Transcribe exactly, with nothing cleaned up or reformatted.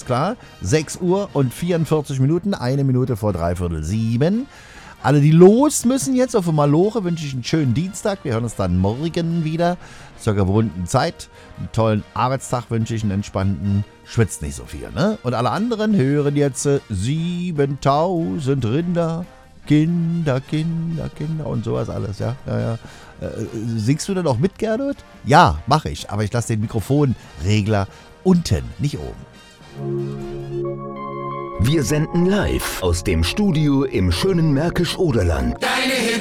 klar. sechs Uhr und vierundvierzig Minuten, eine Minute vor dreiviertel sieben. Alle, die los müssen jetzt auf Maloche, wünsche ich einen schönen Dienstag. Wir hören uns dann morgen wieder zur gewohnten Zeit. Einen tollen Arbeitstag wünsche ich, einen entspannten. Schwitzt nicht so viel, ne? Und alle anderen hören jetzt äh, siebentausend Rinder, Kinder, Kinder, Kinder und sowas alles, ja? Ja, ja. Äh, singst du dann auch mit, Gernot? Ja, mache ich, aber ich lasse den Mikrofonregler unten, nicht oben. Wir senden live aus dem Studio im schönen Märkisch-Oderland. Deine